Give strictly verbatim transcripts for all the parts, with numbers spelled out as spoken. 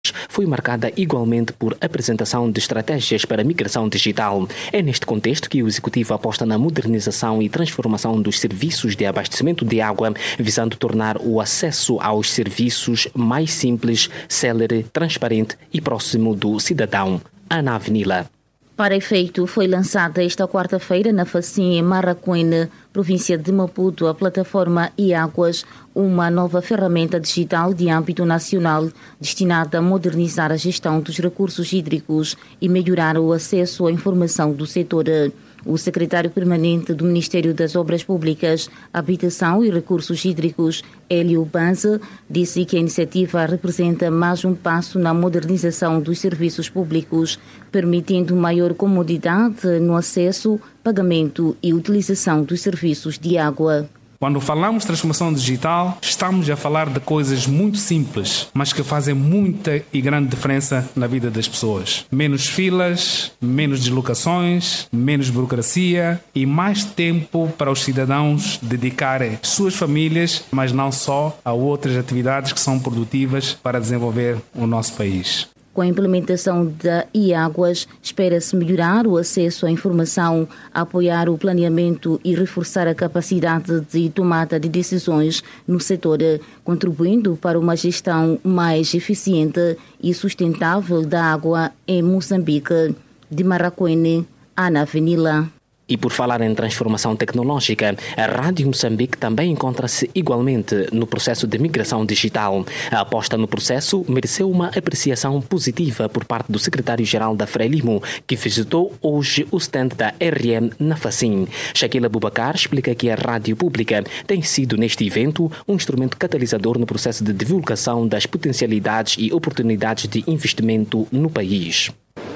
foi marcada igualmente por apresentação de estratégias para a migração digital. É neste contexto que o Executivo aposta na modernização e transformação dos serviços de abastecimento de água, visando tornar o acesso aos serviços mais simples, célere, transparente e próximo do cidadão. Ana Avenila. Para efeito, foi lançada esta quarta-feira na Facim, Maracuene, província de Maputo, a plataforma e-Águas, uma nova ferramenta digital de âmbito nacional destinada a modernizar a gestão dos recursos hídricos e melhorar o acesso à informação do setor. O secretário permanente do Ministério das Obras Públicas, Habitação e Recursos Hídricos, Hélio Banza, disse que a iniciativa representa mais um passo na modernização dos serviços públicos, permitindo maior comodidade no acesso, pagamento e utilização dos serviços de água. Quando falamos de transformação digital, estamos a falar de coisas muito simples, mas que fazem muita e grande diferença na vida das pessoas. Menos filas, menos deslocações, menos burocracia e mais tempo para os cidadãos dedicarem suas famílias, mas não só, a outras atividades que são produtivas para desenvolver o nosso país. Com a implementação da e-Águas, espera-se melhorar o acesso à informação, apoiar o planeamento e reforçar a capacidade de tomada de decisões no setor, contribuindo para uma gestão mais eficiente e sustentável da água em Moçambique. De Maracuene, Ana Avenila. E por falar em transformação tecnológica, a Rádio Moçambique também encontra-se igualmente no processo de migração digital. A aposta no processo mereceu uma apreciação positiva por parte do secretário-geral da Frelimo, que visitou hoje o stand da R M na Facim. Shaquila Bubacar explica que a rádio pública tem sido, neste evento, um instrumento catalisador no processo de divulgação das potencialidades e oportunidades de investimento no país.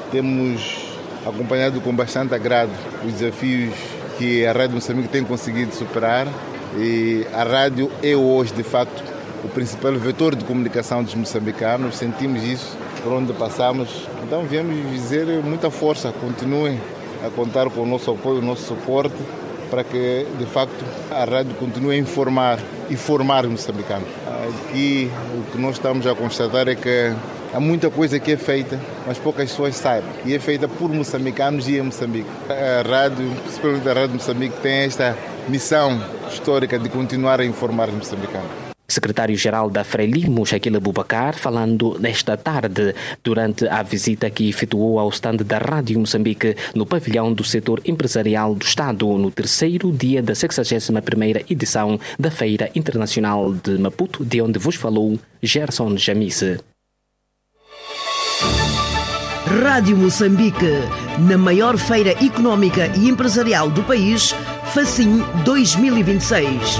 Temos acompanhado com bastante agrado os desafios que a Rádio Moçambique tem conseguido superar, e a rádio é hoje, de facto, o principal vetor de comunicação dos moçambicanos. Sentimos isso por onde passamos. Então viemos dizer muita força, continuem a contar com o nosso apoio, o nosso suporte, para que, de facto, a rádio continue a informar e formar os moçambicanos. Aqui o que nós estamos a constatar é que há muita coisa que é feita, mas poucas pessoas sabem. E é feita por moçambicanos e em Moçambique. A rádio, principalmente a Rádio Moçambique, tem esta missão histórica de continuar a informar os moçambicanos. Secretário-geral da Frelimo, Shaquila Bubacar, falando nesta tarde durante a visita que efetuou ao stand da Rádio Moçambique no pavilhão do setor empresarial do Estado, no terceiro dia da sexagésima primeira edição da Feira Internacional de Maputo, de onde vos falou Gerson Jamise. Rádio Moçambique, na maior feira económica e empresarial do país, Facim dois mil e vinte e seis.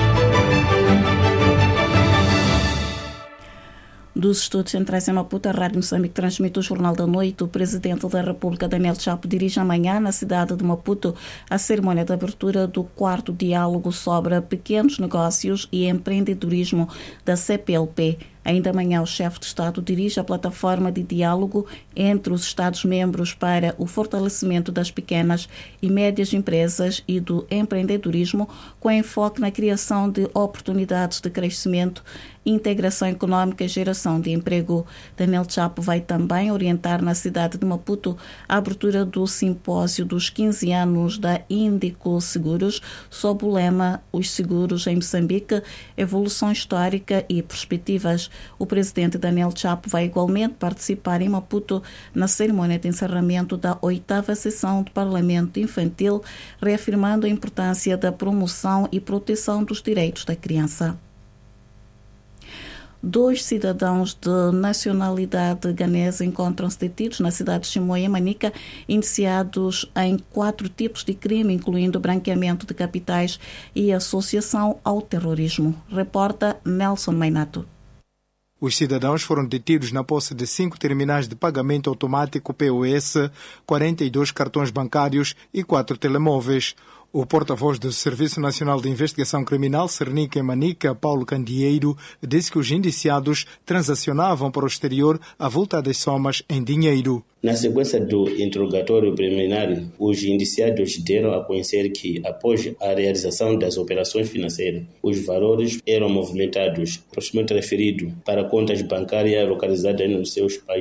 Dos estudos centrais em Maputo, a Rádio Moçambique transmite o Jornal da Noite. O Presidente da República, Daniel Chapo, dirige amanhã na cidade de Maputo a cerimônia de abertura do quarto diálogo sobre pequenos negócios e empreendedorismo da C P L P. Ainda amanhã, o chefe de Estado dirige a plataforma de diálogo entre os Estados-membros para o fortalecimento das pequenas e médias empresas e do empreendedorismo, com enfoque na criação de oportunidades de crescimento, integração econômica e geração de emprego. Daniel Chapo vai também orientar na cidade de Maputo a abertura do simpósio dos quinze anos da Índico Seguros, sob o lema Os Seguros em Moçambique, Evolução Histórica e Perspectivas. O presidente Daniel Chapo vai igualmente participar em Maputo na cerimônia de encerramento da oitava sessão do Parlamento Infantil, reafirmando a importância da promoção e proteção dos direitos da criança. Dois cidadãos de nacionalidade ganesa encontram-se detidos na cidade de Chimoio, em Manica, indiciados em quatro tipos de crime, incluindo branqueamento de capitais e associação ao terrorismo. Reporta Nelson Mainato. Os cidadãos foram detidos na posse de cinco terminais de pagamento automático P O S, quarenta e dois cartões bancários e quatro telemóveis. O porta-voz do Serviço Nacional de Investigação Criminal, Cernica em Manica, Paulo Candieiro, disse que os indiciados transacionavam para o exterior a avultadas somas em dinheiro. Na sequência do interrogatório preliminar, os indiciados deram a conhecer que, após a realização das operações financeiras, os valores eram movimentados, aproximadamente referido, para contas bancárias localizadas nos seus países